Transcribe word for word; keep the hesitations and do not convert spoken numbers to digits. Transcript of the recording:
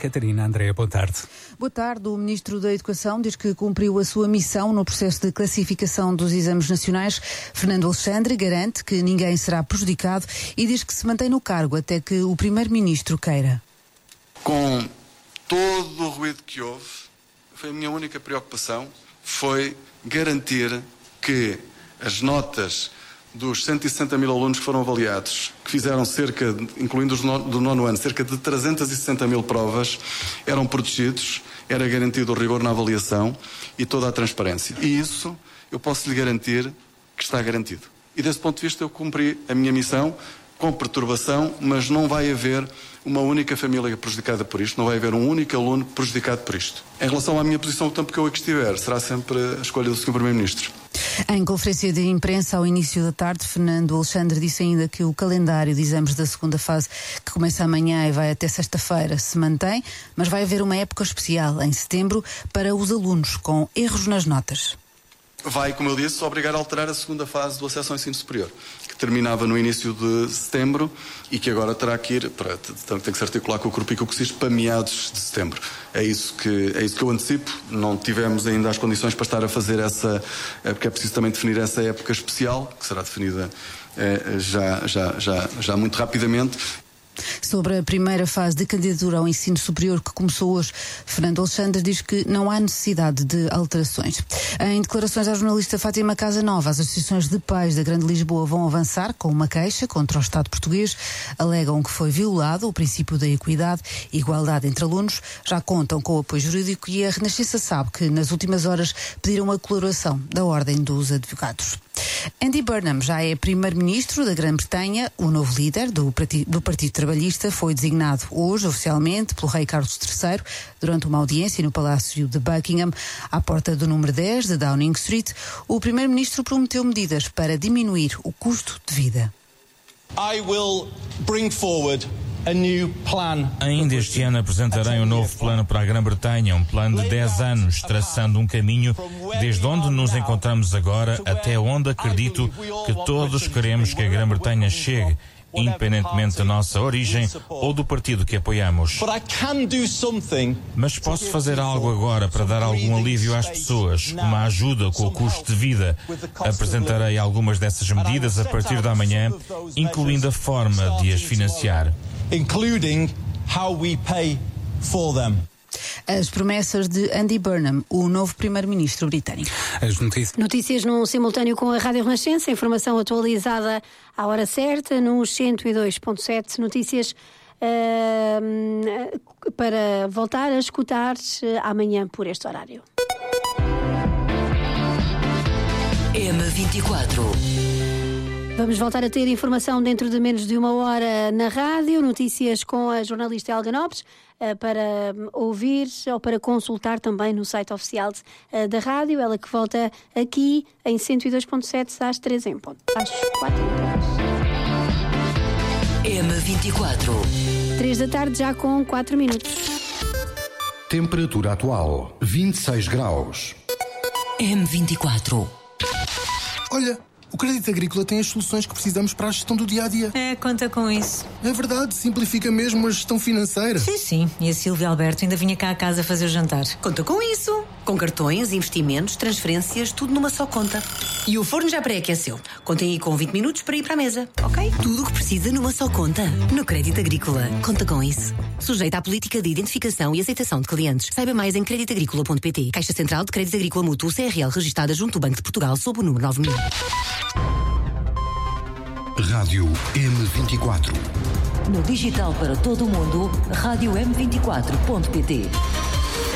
Catarina. Andréa, boa tarde. Boa tarde. O Ministro da Educação diz que cumpriu a sua missão no processo de classificação dos exames nacionais. Fernando Alexandre garante que ninguém será prejudicado e diz que se mantém no cargo até que o Primeiro-Ministro queira. Com todo o ruído que houve, foi a minha única preocupação, foi garantir que as notas dos cento e sessenta mil alunos que foram avaliados, que fizeram cerca, de, incluindo os no, do nono ano, cerca de trezentas e sessenta mil provas, eram protegidos, era garantido o rigor na avaliação e toda a transparência. E isso eu posso lhe garantir que está garantido. E desse ponto de vista eu cumpri a minha missão com perturbação, mas não vai haver uma única família prejudicada por isto, não vai haver um único aluno prejudicado por isto. Em relação à minha posição, o tempo que eu aqui estiver, será sempre a escolha do senhor Primeiro-Ministro. Em conferência de imprensa ao início da tarde, Fernando Alexandre disse ainda que o calendário de exames da segunda fase, que começa amanhã e vai até sexta-feira, se mantém, mas vai haver uma época especial, em setembro, para os alunos com erros nas notas. Vai, como eu disse, obrigar a alterar a segunda fase do acesso ao ensino superior, que terminava no início de setembro e que agora terá que ir, para, tem que se articular com o Corpo e com o COSIS para meados de setembro. É isso que, é isso que eu antecipo. Não tivemos ainda as condições para estar a fazer essa, porque é preciso também definir essa época especial, que será definida é, já, já, já, já muito rapidamente. Sobre a primeira fase de candidatura ao ensino superior que começou hoje, Fernando Alexandre diz que não há necessidade de alterações. Em declarações à jornalista Fátima Casanova, as associações de pais da Grande Lisboa vão avançar com uma queixa contra o Estado português. Alegam que foi violado o princípio da equidade e igualdade entre alunos. Já contam com o apoio jurídico e a Renascença sabe que nas últimas horas pediram a colaboração da Ordem dos Advogados. Andy Burnham já é primeiro-ministro da Grã-Bretanha. O novo líder do Partido, do Partido Trabalhista foi designado hoje oficialmente pelo rei Carlos terceiro durante uma audiência no Palácio de Buckingham, à porta do número dez de Downing Street. O primeiro-ministro prometeu medidas para diminuir o custo de vida. I will bring forward a new plan. Ainda este ano apresentarei um novo plano para a Grã-Bretanha, um plano de dez anos, traçando um caminho desde onde nos encontramos agora até onde acredito que todos queremos que a Grã-Bretanha chegue, independentemente da nossa origem ou do partido que apoiamos. Mas posso fazer algo agora para dar algum alívio às pessoas, uma ajuda com o custo de vida. Apresentarei algumas dessas medidas a partir da manhã, incluindo a forma de as financiar. Including how we pay for them. As promessas de Andy Burnham, o novo primeiro-ministro britânico. As notícias. Notícias num simultâneo com a Rádio Renascença, informação atualizada à hora certa, nos cento e dois ponto sete. Notícias uh, para voltar a escutar uh, amanhã por este horário. M vinte e quatro. Vamos voltar a ter informação dentro de menos de uma hora na rádio, notícias com a jornalista Helga Nobres, para ouvir ou para consultar também no site oficial da rádio, ela que volta aqui em cento e dois ponto sete às três em ponto, às quatro em M vinte e quatro. três da tarde já com quatro minutos. Temperatura atual, vinte e seis graus. M vinte e quatro. Olha, o Crédito Agrícola tem as soluções que precisamos para a gestão do dia-a-dia. É, conta com isso. É verdade, simplifica mesmo a gestão financeira. Sim, sim. E a Silvia Alberto ainda vinha cá a casa fazer o jantar. Conta com isso. Com cartões, investimentos, transferências, tudo numa só conta. E o forno já pré-aqueceu. Contem aí com vinte minutos para ir para a mesa, ok? Tudo o que precisa numa só conta. No Crédito Agrícola. Conta com isso. Sujeita à política de identificação e aceitação de clientes. Saiba mais em crédito agrícola ponto pt. Caixa Central de Crédito Agrícola Mútuo C R L, registada junto ao Banco de Portugal sob o número nove mil. Rádio M vinte e quatro. No digital para todo o mundo, rádio m vinte e quatro ponto pt.